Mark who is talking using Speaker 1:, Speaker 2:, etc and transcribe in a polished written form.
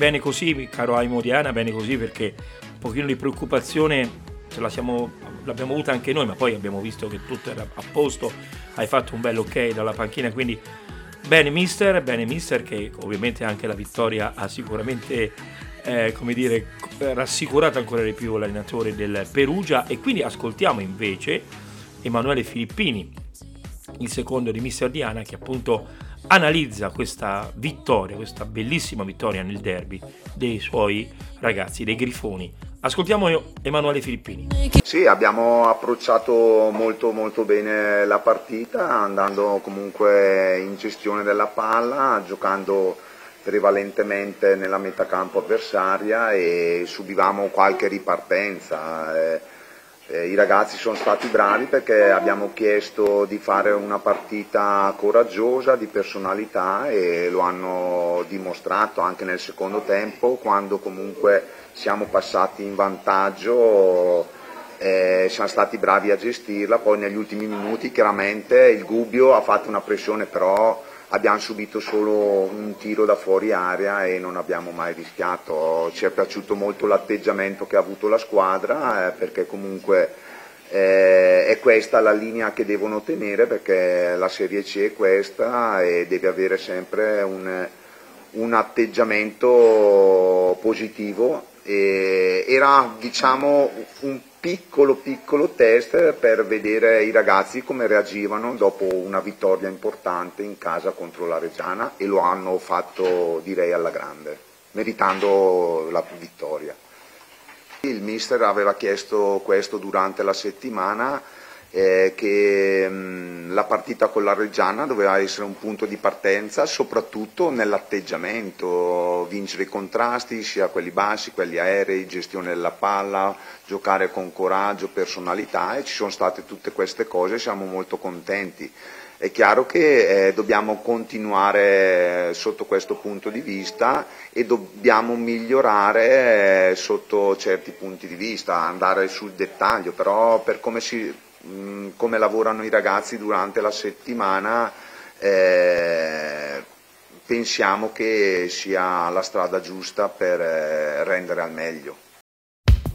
Speaker 1: bene così, caro Aimo Diana, bene così, perché un pochino di preoccupazione l'abbiamo avuta anche noi, ma poi abbiamo visto che tutto era a posto, hai fatto un bel ok dalla panchina, quindi bene mister, che ovviamente anche la vittoria ha sicuramente come dire, rassicurato ancora di più l'allenatore del Perugia. E quindi ascoltiamo invece Emanuele Filippini, il secondo di mister Diana, che appunto analizza questa vittoria, questa bellissima vittoria nel derby dei suoi ragazzi, dei Grifoni. Ascoltiamo Emanuele Filippini.
Speaker 2: Sì, abbiamo approcciato molto molto bene la partita, andando comunque in gestione della palla, giocando prevalentemente nella metacampo avversaria e subivamo qualche ripartenza. I ragazzi sono stati bravi perché abbiamo chiesto di fare una partita coraggiosa, di personalità, e lo hanno dimostrato anche nel secondo tempo, quando comunque siamo passati in vantaggio. Siamo stati bravi a gestirla. Poi negli ultimi minuti chiaramente il Gubbio ha fatto una pressione, però abbiamo subito solo un tiro da fuori area e non abbiamo mai rischiato. Ci è piaciuto molto l'atteggiamento che ha avuto la squadra, perché comunque è questa la linea che devono tenere, perché la Serie C è questa e deve avere sempre un atteggiamento positivo. Era, diciamo, un piccolo test per vedere i ragazzi come reagivano dopo una vittoria importante in casa contro la Reggiana, e lo hanno fatto, direi, alla grande, meritando la vittoria. Il mister aveva chiesto questo durante la settimana, che la partita con la Reggiana doveva essere un punto di partenza, soprattutto nell'atteggiamento, vincere i contrasti, sia quelli bassi, quelli aerei, gestione della palla, giocare con coraggio, personalità, e ci sono state tutte queste cose, siamo molto contenti. È chiaro che dobbiamo continuare sotto questo punto di vista e dobbiamo migliorare sotto certi punti di vista, andare sul dettaglio, però per come lavorano i ragazzi durante la settimana, pensiamo che sia la strada giusta per rendere al meglio.